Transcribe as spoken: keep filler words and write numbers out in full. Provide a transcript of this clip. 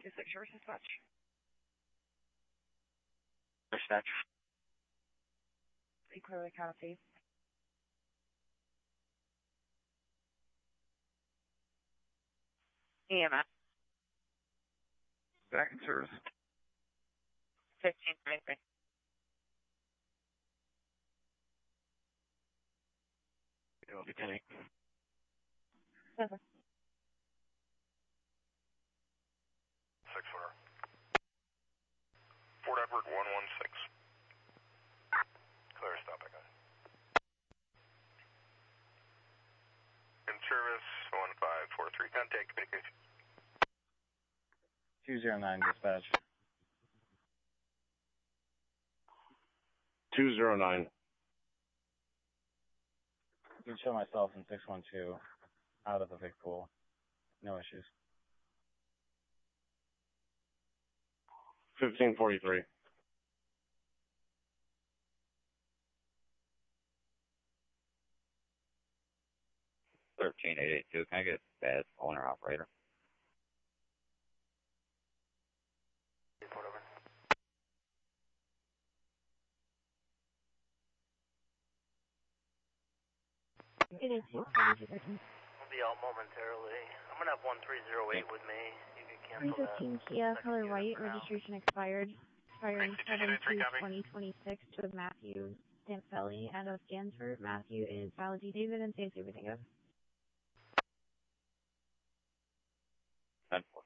two six, your dispatch. Dispatch. You clearly copy. E M S. Back in service. fifteen twenty-three. It'll be ten. Seven. Six four. Fort Edward one one six. Clear stop, I got it. In service one five four three. Contact communication. two zero nine dispatch. Two zero nine. You can show myself in six one two out of the big pool. No issues. Fifteen forty three. Thirteen eight eight two. Can I get that owner operator? It is I'll be out momentarily. I'm gonna have one three zero eight with me. You can cancel three fifteen Kia, color white, for now. registration expired. Expiring seven two twenty twenty-six to Matthew Stamfelli out of Stanford. Matthew is valid David and safety everything up. ten four.